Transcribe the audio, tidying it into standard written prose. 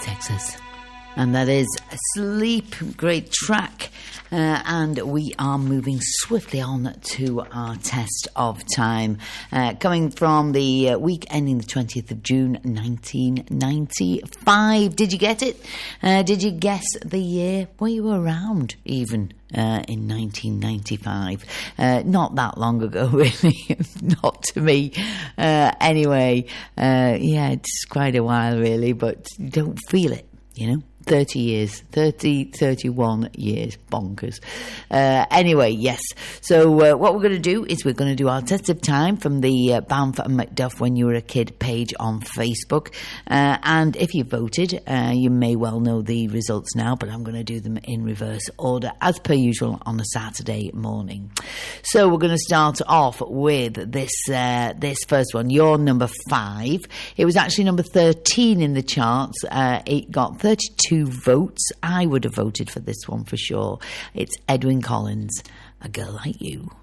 Texas. And that is Sleep, great track. And we are moving swiftly on to our test of time. Coming from the week ending the 20th of June, 1995. Did you get it? Did you guess the year? Were you around even in 1995? Not that long ago, really. Not to me. Anyway, yeah, it's quite a while, really, but you don't feel it, you know? 31 years, bonkers. Anyway, yes. So what we're going to do is we're going to do our test of time from the Bamford and Macduff When You Were a Kid page on Facebook. And if you voted, you may well know the results now, but I'm going to do them in reverse order as per usual on a Saturday morning. So we're going to start off with this first one. Your number 5. It was actually number 13 in the charts. It got 32 votes. I would have voted for this one for sure. It's Edwyn Collins, A Girl Like You.